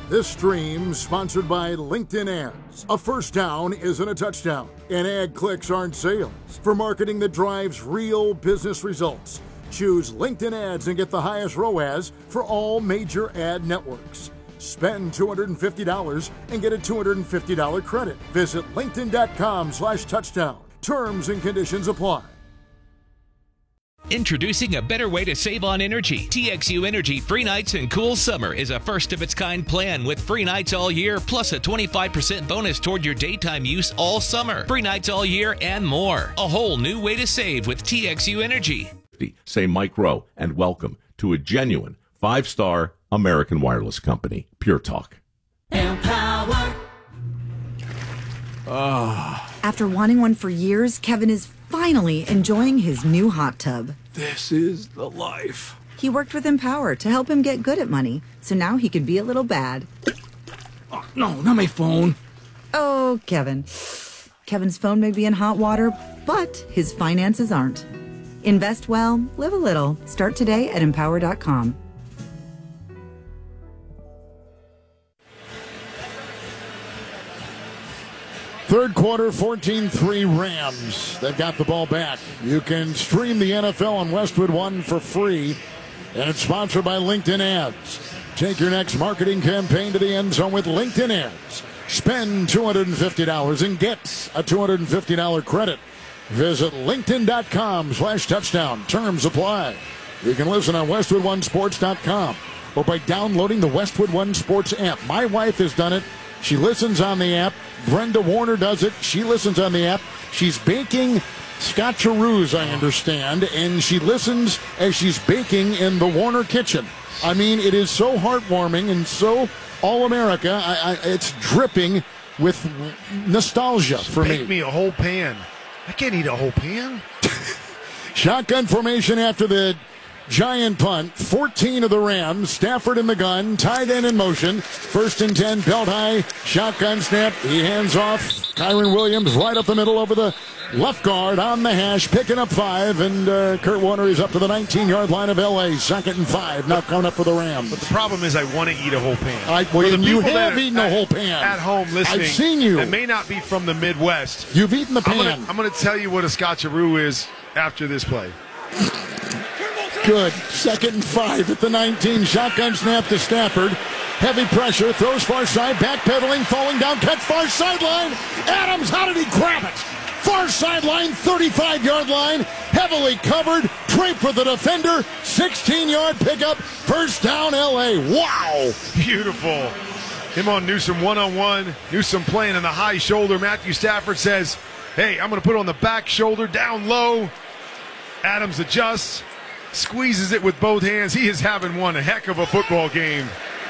This stream sponsored by LinkedIn Ads. A first down isn't a touchdown, and ad clicks aren't sales. For marketing that drives real business results, choose LinkedIn Ads and get the highest ROAS for all major ad networks. Spend $250 and get a $250 credit. Visit linkedin.com/touchdown. Terms and conditions apply. Introducing a better way to save on energy. TXU Energy Free Nights and Cool Summer is a first-of-its-kind plan with free nights all year, plus a 25% bonus toward your daytime use all summer. Free nights all year and more. A whole new way to save with TXU Energy. Say Mike Rowe, and welcome to a genuine 5-star American wireless company. Pure Talk. Empower. After wanting one for years, Kevin is finally enjoying his new hot tub. This is the life. He worked with Empower to help him get good at money, so now he can be a little bad. Oh, no, not my phone. Oh, Kevin. Kevin's phone may be in hot water, but his finances aren't. Invest well, live a little. Start today at Empower.com. Third quarter, 14-3 Rams. They've got the ball back. You can stream the NFL on Westwood One for free, and it's sponsored by LinkedIn Ads. Take your next marketing campaign to the end zone with LinkedIn Ads. Spend $250 and get a $250 credit. Visit linkedin.com/touchdown. Terms apply. You can listen on westwoodonesports.com or by downloading the Westwood One Sports app. My wife has done it. She listens on the app. Brenda Warner does it. She listens on the app. She's baking scotcheroos, I understand, and she listens as she's baking in the Warner kitchen. I mean, it is so heartwarming and so all-America. It's dripping with nostalgia for me. Make me a whole pan. I can't eat a whole pan. Shotgun formation after the giant punt. 14 of the Rams. Stafford in the gun. Tight end in motion. 1st and 10. Belt high. Shotgun snap. He hands off. Kyron Williams right up the middle over the left guard on the hash. Picking up 5. And Kurt Warner is up to the 19-yard line of L.A. 2nd and 5. Now coming up for the Rams. But the problem is I want to eat a whole pan. You have eaten a whole pan. At home listening. I've seen you. That may not be from the Midwest. You've eaten the pan. I'm going to tell you what a scotcheroo is after this play. Good. 2nd and 5 at the 19. Shotgun snap to Stafford. Heavy pressure. Throws far side. Backpedaling. Falling down. Catch far sideline. Adams, how did he grab it? Far sideline. 35-yard line. Heavily covered. Draped with the defender. 16-yard pickup. First down L.A. Wow. Beautiful. Him on Newsome one-on-one. Newsome playing in the high shoulder. Matthew Stafford says, hey, I'm going to put it on the back shoulder. Down low. Adams adjusts. Squeezes it with both hands. He is having one heck of a football game.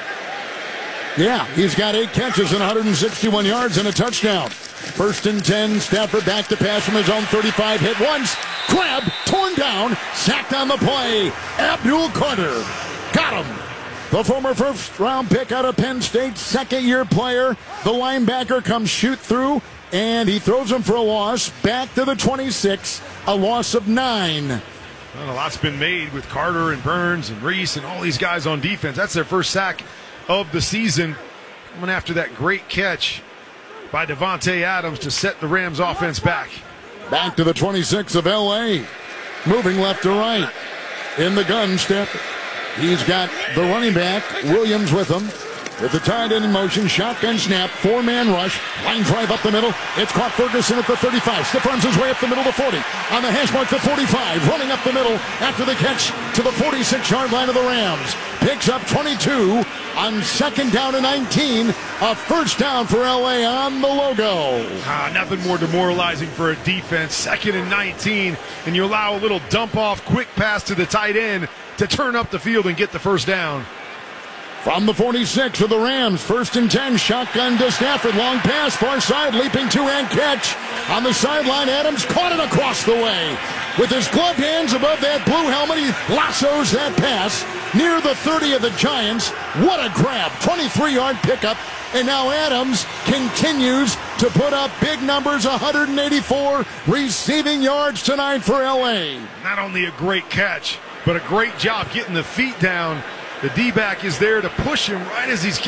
Yeah, he's got 8 catches and 161 yards and a touchdown. 1st and 10, Stafford back to pass from his own 35. Hit once, grabbed, torn down, sacked on the play. Abdul Carter got him. The former first-round pick out of Penn State, second-year player. The linebacker comes shoot through, and he throws him for a loss. Back to the 26, a loss of 9. Well, a lot's been made with Carter and Burns and Reese and all these guys on defense. That's their first sack of the season. Coming after that great catch by Davante Adams to set the Rams offense back. Back to the 26 of L.A. Moving left to right. In the gun step. He's got the running back, Williams, with him. With the tight end in motion, shotgun snap, 4-man rush, line drive up the middle. It's caught Ferguson at the 35. Stiff arms his way up the middle to 40. On the hash mark, the 45. Running up the middle after the catch to the 46-yard line of the Rams. Picks up 22 on 2nd down and 19. A first down for L.A. on the logo. Nothing more demoralizing for a defense. 2nd and 19, and you allow a little dump-off, quick pass to the tight end to turn up the field and get the first down. From the 46 of the Rams, 1st and 10, shotgun to Stafford, long pass, far side, leaping two-hand catch. On the sideline, Adams caught it across the way. With his gloved hands above that blue helmet, he lassos that pass near the 30 of the Giants. What a grab, 23-yard pickup. And now Adams continues to put up big numbers, 184 receiving yards tonight for L.A. Not only a great catch, but a great job getting the feet down. The D-back is there to push him right as he's